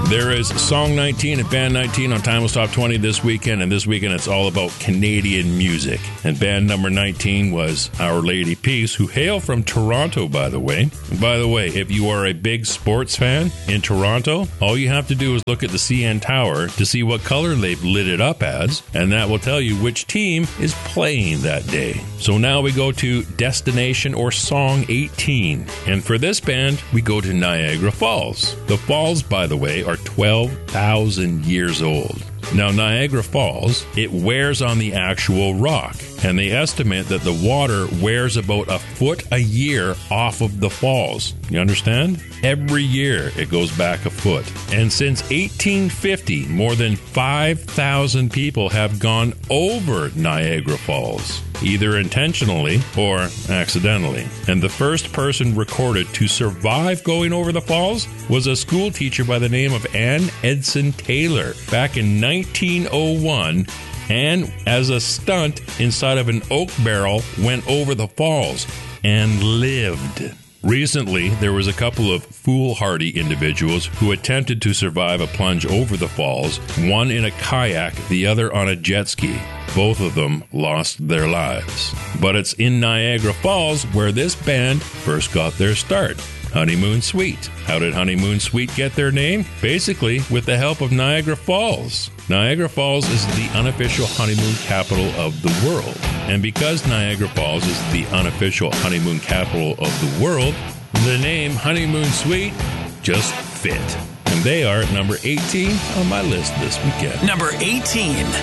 There is Song 19 and Band 19 on Timeless Top 20 this weekend, and this weekend it's all about Canadian music. And band number 19 was Our Lady Peace, who hail from Toronto, by the way. And by the way, if you are a big sports fan in Toronto, all you have to do is look at the CN Tower to see what color they've lit it up as, and that will tell you which team is playing that day. So now we go to Destination or Song 18. And for this band, we go to Niagara Falls. The falls, by the way, are 12,000 years old. Now, Niagara Falls, it wears on the actual rock, and they estimate that the water wears about a foot a year off of the falls. You understand? Every year it goes back a foot. And since 1850, more than 5,000 people have gone over Niagara Falls, either intentionally or accidentally. And the first person recorded to survive going over the falls was a school teacher by the name of Ann Edson Taylor back in 1901. And as a stunt inside of an oak barrel, went over the falls and lived. Recently, there was a couple of foolhardy individuals who attempted to survive a plunge over the falls, one in a kayak, the other on a jet ski. Both of them lost their lives. But it's in Niagara Falls where this band first got their start. Honeymoon Suite. How did Honeymoon Suite get their name? Basically, with the help of Niagara Falls. Niagara Falls is the unofficial honeymoon capital of the world. And because Niagara Falls is the unofficial honeymoon capital of the world, the name Honeymoon Suite just fit. And they are at number 18 on my list this weekend. Number 18.